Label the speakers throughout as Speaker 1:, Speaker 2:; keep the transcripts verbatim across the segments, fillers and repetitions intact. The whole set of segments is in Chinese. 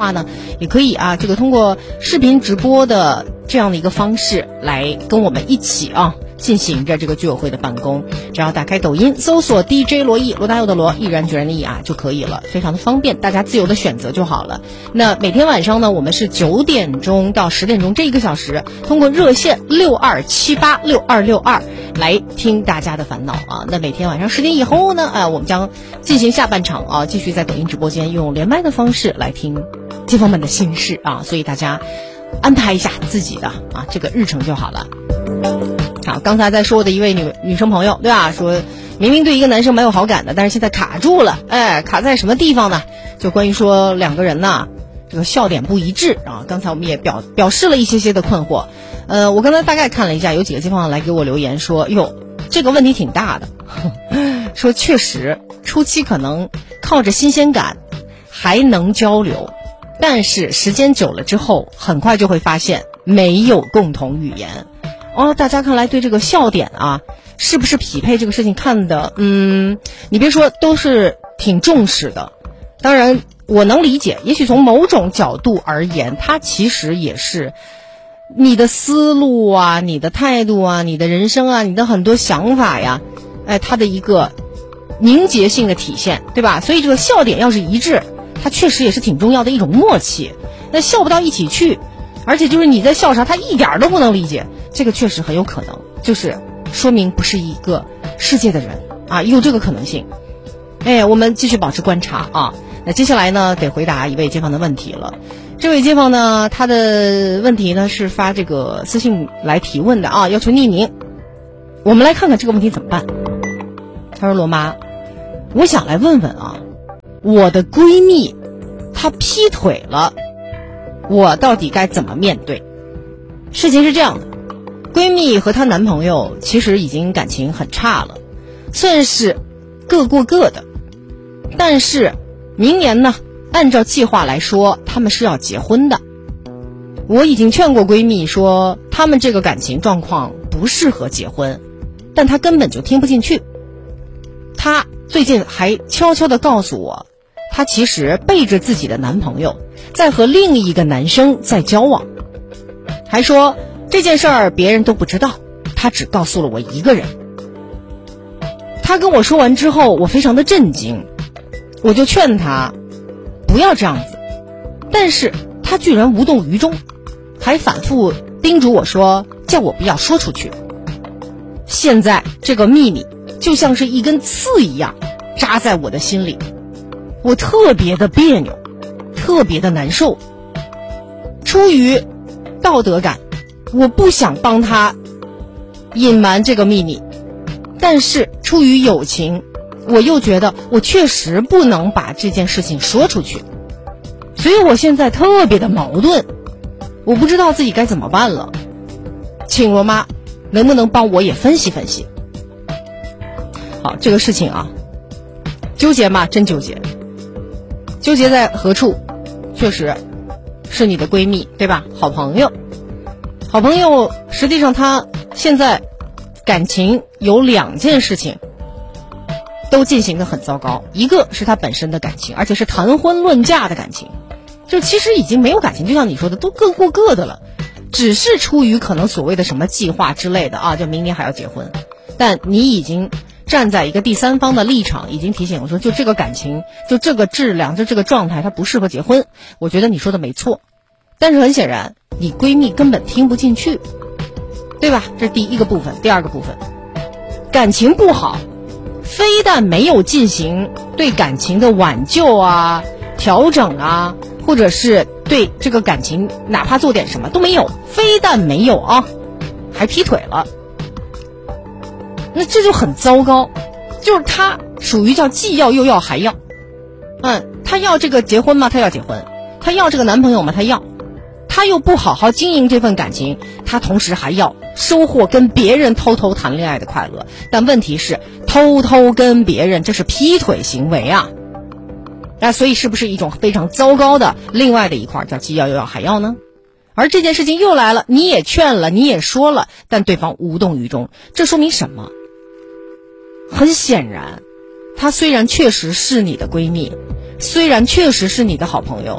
Speaker 1: 话呢，也可以啊，这个通过视频直播的这样的一个方式来跟我们一起啊进行着这个居委会的办公。只要打开抖音搜索 D J 罗毅，罗大佑的罗，毅然决然的毅啊就可以了，非常的方便，大家自由的选择就好了。那每天晚上呢，我们是九点钟到十点钟这一个小时，通过热线六二七八六二六二来听大家的烦恼啊。那每天晚上十点以后呢，啊，我们将进行下半场啊，继续在抖音直播间用连麦的方式来听街坊们的心事啊，所以大家安排一下自己的啊这个日程就好了。好，刚才在说我的一位女女生朋友，对吧？说明明对一个男生蛮有好感的，但是现在卡住了，哎，卡在什么地方呢？就关于说两个人呐，这个笑点不一致啊。刚才我们也表表示了一些些的困惑。呃，我刚才大概看了一下，有几个街坊来给我留言说，哟，这个问题挺大的，说确实初期可能靠着新鲜感还能交流，但是时间久了之后，很快就会发现没有共同语言。哦，大家看来对这个笑点啊，是不是匹配这个事情看的，嗯，你别说，都是挺重视的。当然，我能理解，也许从某种角度而言，它其实也是你的思路啊，你的态度啊，你的人生啊，你的很多想法呀，哎，它的一个凝结性的体现，对吧？所以这个笑点要是一致，它确实也是挺重要的一种默契。那笑不到一起去，而且就是你在笑啥，他一点都不能理解，这个确实很有可能，就是说明不是一个世界的人啊，有这个可能性。哎，我们继续保持观察啊。那接下来呢，得回答一位街坊的问题了。这位街坊呢，他的问题呢是发这个私信来提问的啊，要求匿名。我们来看看这个问题怎么办。他说：罗妈，我想来问问啊，我的闺蜜她劈腿了，我到底该怎么面对？事情是这样的，闺蜜和她男朋友其实已经感情很差了，算是各过各的。但是明年呢，按照计划来说，他们是要结婚的。我已经劝过闺蜜说，他们这个感情状况不适合结婚，但她根本就听不进去。她最近还悄悄地告诉我，她其实背着自己的男朋友在和另一个男生在交往，还说这件事儿别人都不知道，她只告诉了我一个人。她跟我说完之后，我非常的震惊，我就劝她不要这样子，但是她居然无动于衷，还反复叮嘱我说叫我不要说出去。现在这个秘密就像是一根刺一样扎在我的心里，我特别的别扭，特别的难受。出于道德感，我不想帮他隐瞒这个秘密，但是出于友情，我又觉得我确实不能把这件事情说出去，所以我现在特别的矛盾，我不知道自己该怎么办了。请罗妈能不能帮我也分析分析？好，这个事情啊，纠结吗？真纠结。纠结在何处？确实是你的闺蜜，对吧？好朋友，好朋友，实际上她现在感情有两件事情都进行得很糟糕。一个是她本身的感情，而且是谈婚论嫁的感情，就其实已经没有感情，就像你说的，都各过各的了，只是出于可能所谓的什么计划之类的啊，就明年还要结婚，但你已经站在一个第三方的立场，已经提醒我说，就这个感情，就这个质量，就这个状态，它不适合结婚。我觉得你说的没错，但是很显然，你闺蜜根本听不进去，对吧？这是第一个部分。第二个部分，感情不好，非但没有进行对感情的挽救啊、调整啊，或者是对这个感情哪怕做点什么都没有，非但没有啊，还劈腿了。那这就很糟糕，就是他属于叫既要又要还要。嗯，他要这个结婚吗？他要结婚。他要这个男朋友吗？他要。他又不好好经营这份感情，他同时还要收获跟别人偷偷谈恋爱的快乐。但问题是，偷偷跟别人，这是劈腿行为啊。那所以是不是一种非常糟糕的另外的一块叫既要又要还要呢？而这件事情又来了，你也劝了，你也说了，但对方无动于衷，这说明什么？很显然，她虽然确实是你的闺蜜，虽然确实是你的好朋友，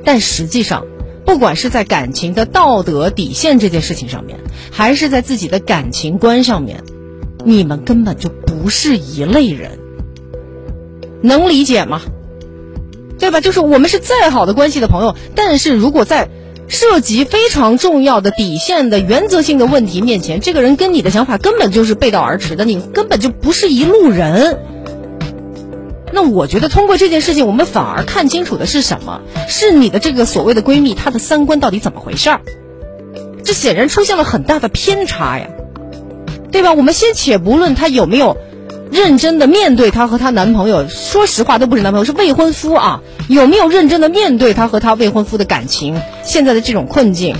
Speaker 1: 但实际上不管是在感情的道德底线这件事情上面，还是在自己的感情观上面，你们根本就不是一类人，能理解吗？对吧？就是我们是再好的关系的朋友，但是如果在涉及非常重要的底线的原则性的问题面前，这个人跟你的想法根本就是背道而驰的，你根本就不是一路人。那我觉得通过这件事情，我们反而看清楚的是什么？是你的这个所谓的闺蜜，她的三观到底怎么回事儿？这显然出现了很大的偏差呀，对吧？我们先且不论她有没有认真的面对她和她男朋友，说实话都不是男朋友，是未婚夫啊，有没有认真的面对她和她未婚夫的感情现在的这种困境？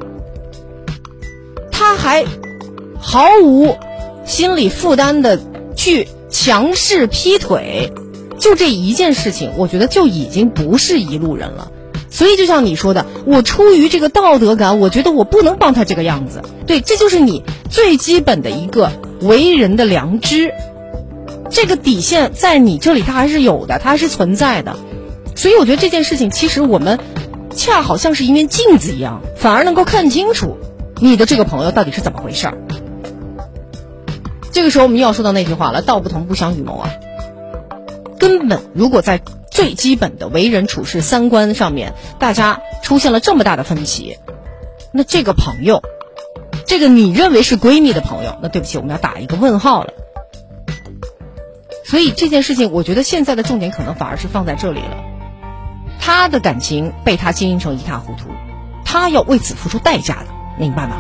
Speaker 1: 她还毫无心理负担的去强势劈腿，就这一件事情，我觉得就已经不是一路人了。所以就像你说的，我出于这个道德感，我觉得我不能帮他这个样子。对，这就是你最基本的一个为人的良知。这个底线在你这里它还是有的，它还是存在的。所以我觉得这件事情其实我们恰好像是一面镜子一样，反而能够看清楚你的这个朋友到底是怎么回事儿。这个时候我们又要说到那句话了，道不同不相与谋啊。根本如果在最基本的为人处事三观上面大家出现了这么大的分歧，那这个朋友，这个你认为是闺蜜的朋友，那对不起，我们要打一个问号了。所以这件事情我觉得现在的重点可能反而是放在这里了，他的感情被他经营成一塌糊涂，他要为此付出代价的，明白吗？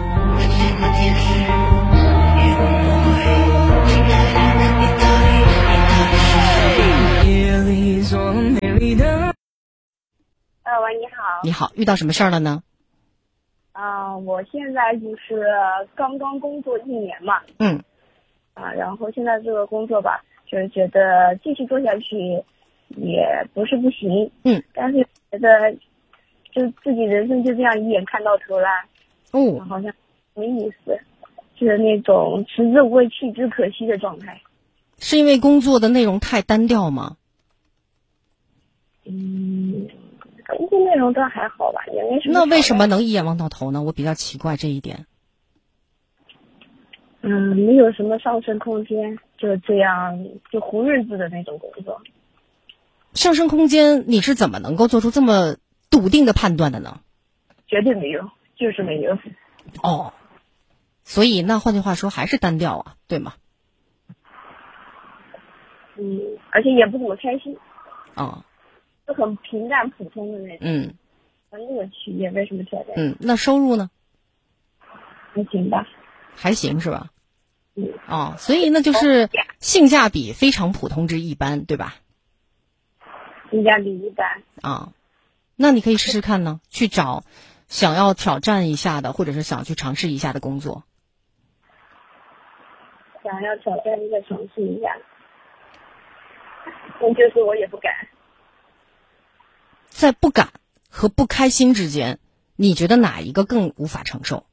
Speaker 2: 呃，喂，你好。
Speaker 1: 你好，遇到什么事儿了呢？
Speaker 2: 啊、呃，我现在就是刚刚工作一年嘛。
Speaker 1: 嗯。
Speaker 2: 啊、呃，然后现在这个工作吧，就是觉得继续做下去也不是不行。
Speaker 1: 嗯。
Speaker 2: 但是觉得就自己人生就这样一眼看到头了。
Speaker 1: 哦。
Speaker 2: 好像没意思，就是那种食之无味弃之可惜的状态。
Speaker 1: 是因为工作的内容太单调吗？
Speaker 2: 嗯。工作内容倒还好吧，也没什么。
Speaker 1: 那为什么能一眼望到头呢？我比较奇怪这一点。
Speaker 2: 嗯，没有什么上升空间，就这样就糊日子的那种工作。
Speaker 1: 上升空间，你是怎么能够做出这么笃定的判断的呢？
Speaker 2: 绝对没有，就是没有。
Speaker 1: 哦，所以那换句话说还是单调啊，对吗？
Speaker 2: 嗯，而且也不怎么开心。
Speaker 1: 哦。
Speaker 2: 就很平淡普通的那种。
Speaker 1: 嗯。
Speaker 2: 很乐趣，也没什么挑战。
Speaker 1: 嗯，那收入呢？
Speaker 2: 还行吧。
Speaker 1: 还行是吧？
Speaker 2: 嗯。
Speaker 1: 哦，所以那就是性价比非常普通之一般，对吧？
Speaker 2: 性价比一般。
Speaker 1: 啊，那你可以试试看呢，去找想要挑战一下的，或者是想去尝试一下的工作。
Speaker 2: 想要挑战一下，尝试一下，但就是我也不敢。
Speaker 1: 在不敢和不开心之间，你觉得哪一个更无法承受？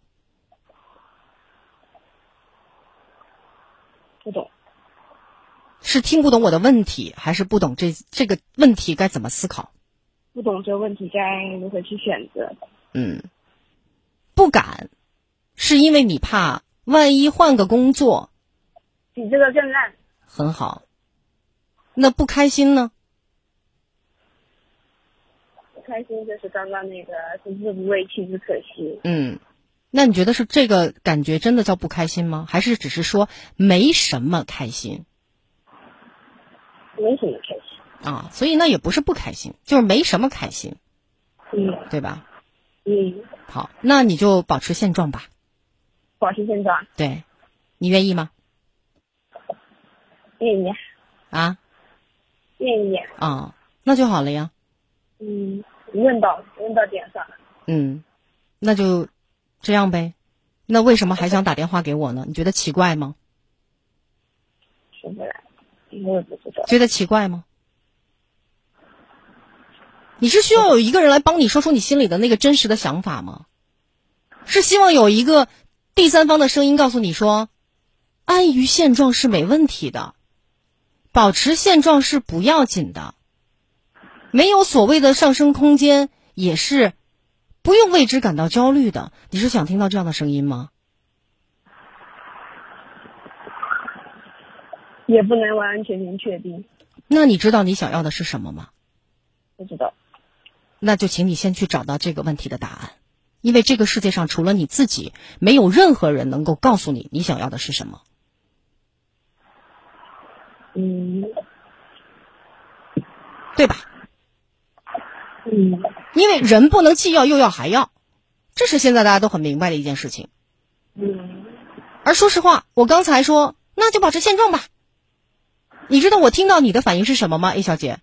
Speaker 2: 不懂。
Speaker 1: 是听不懂我的问题，还是不懂这这个问题该怎么思考？
Speaker 2: 不懂这个问题该如何去选择。
Speaker 1: 嗯，不敢，是因为你怕万一换个工作，
Speaker 2: 比这个更烂。
Speaker 1: 很好。那不开心呢？
Speaker 2: 开心就是刚刚那个食之无味弃之可惜。
Speaker 1: 嗯，那你觉得是这个感觉真的叫不开心吗？还是只是说没什么开心？
Speaker 2: 没什么开心
Speaker 1: 啊，所以那也不是不开心，就是没什么开心。
Speaker 2: 嗯，
Speaker 1: 对吧？
Speaker 2: 嗯，
Speaker 1: 好，那你就保持现状吧。
Speaker 2: 保持现状。
Speaker 1: 对，你愿意吗？
Speaker 2: 愿意。
Speaker 1: 啊？
Speaker 2: 愿意。
Speaker 1: 啊，那就好了呀。
Speaker 2: 嗯。问到问到点上了。
Speaker 1: 嗯，那就这样呗。那为什么还想打电话给我呢？你觉得奇怪吗？
Speaker 2: 说不来，我也不知道。
Speaker 1: 觉得奇怪吗？你是需要有一个人来帮你说出你心里的那个真实的想法吗？是希望有一个第三方的声音告诉你说，安于现状是没问题的，保持现状是不要紧的。没有所谓的上升空间， 也是不用为之感到焦虑的。你是想听到这样的声音吗？
Speaker 2: 也不能完完全全确定。
Speaker 1: 那你知道你想要的是什么吗？
Speaker 2: 不知道。
Speaker 1: 那就请你先去找到这个问题的答案，因为这个世界上除了你自己，没有任何人能够告诉你你想要的是什么。
Speaker 2: 嗯，
Speaker 1: 对吧？
Speaker 2: 嗯，
Speaker 1: 因为人不能既要又要还要，这是现在大家都很明白的一件事情。
Speaker 2: 嗯，
Speaker 1: 而说实话，我刚才说那就保持现状吧，你知道我听到你的反应是什么吗 A 小姐？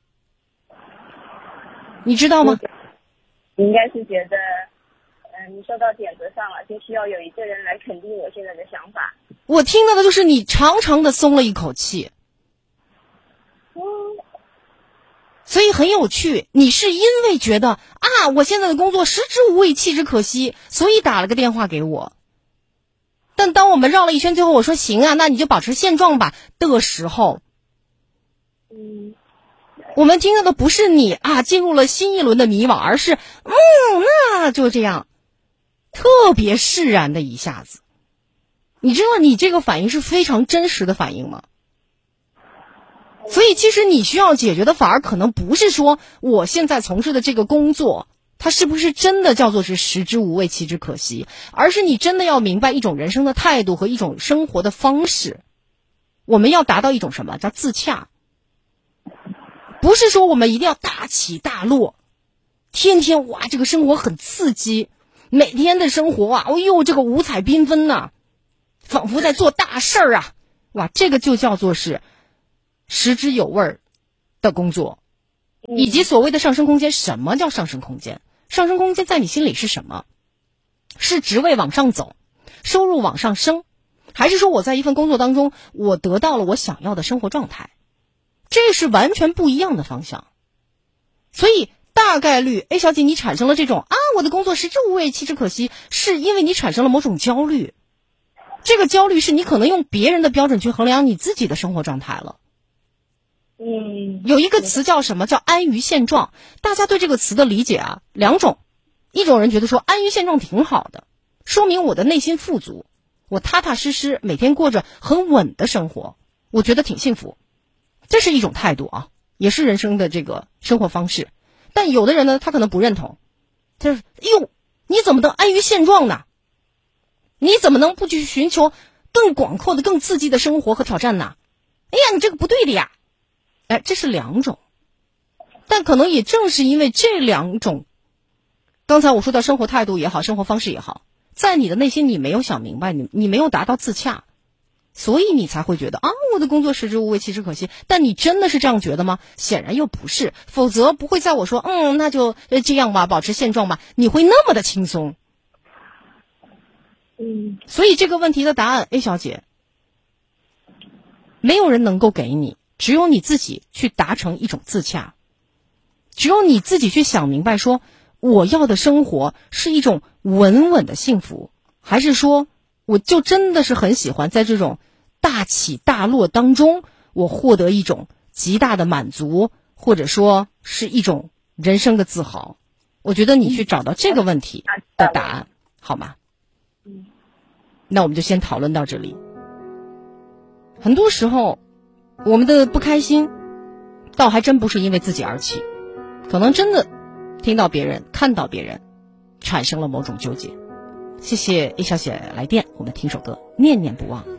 Speaker 1: 你知道吗？
Speaker 2: 应该是觉得嗯、呃，你受到点子上了，就需要有一个人来肯定我现在的想法。
Speaker 1: 我听到的就是你长长的松了一口气。
Speaker 2: 嗯，
Speaker 1: 所以很有趣，你是因为觉得啊，我现在的工作食之无味弃之可惜，所以打了个电话给我。但当我们绕了一圈，最后我说行啊，那你就保持现状吧的时候，
Speaker 2: 嗯，
Speaker 1: 我们听到的不是你啊进入了新一轮的迷惘，而是嗯，那就这样，特别释然的一下子。你知道你这个反应是非常真实的反应吗？所以其实你需要解决的反而可能不是说我现在从事的这个工作它是不是真的叫做是食之无味弃之可惜，而是你真的要明白一种人生的态度和一种生活的方式。我们要达到一种什么叫自洽，不是说我们一定要大起大落，天天哇这个生活很刺激，每天的生活啊，哎呦这个五彩缤纷呐，仿佛在做大事儿啊，哇这个就叫做是食之有味的工作。以及所谓的上升空间。什么叫上升空间？上升空间在你心里是什么？是职位往上走，收入往上升，还是说我在一份工作当中我得到了我想要的生活状态？这是完全不一样的方向。所以大概率 A 小姐你产生了这种啊我的工作食之无味弃之可惜，是因为你产生了某种焦虑。这个焦虑是你可能用别人的标准去衡量你自己的生活状态了。
Speaker 2: 嗯，
Speaker 1: 有一个词叫什么？叫安于现状。大家对这个词的理解啊，两种。一种人觉得说安于现状挺好的，说明我的内心富足，我踏踏实实每天过着很稳的生活，我觉得挺幸福。这是一种态度啊，也是人生的这个生活方式。但有的人呢，他可能不认同，他说哟，你怎么能安于现状呢？你怎么能不去寻求更广阔的更刺激的生活和挑战呢？哎呀，你这个不对的呀。哎，这是两种。但可能也正是因为这两种，刚才我说的生活态度也好，生活方式也好，在你的内心你没有想明白，你你没有达到自洽，所以你才会觉得啊，我的工作食之无味弃之可惜。但你真的是这样觉得吗？显然又不是，否则不会在我说嗯那就这样吧，保持现状吧，你会那么的轻松。
Speaker 2: 嗯，
Speaker 1: 所以这个问题的答案 A 小姐没有人能够给你，只有你自己去达成一种自洽，只有你自己去想明白说我要的生活是一种稳稳的幸福，还是说我就真的是很喜欢在这种大起大落当中我获得一种极大的满足，或者说是一种人生的自豪。我觉得你去找到这个问题的答案好吗？那我们就先讨论到这里。很多时候我们的不开心倒还真不是因为自己而起，可能真的听到别人看到别人产生了某种纠结。谢谢 A 小姐来电，我们听首歌念念不忘。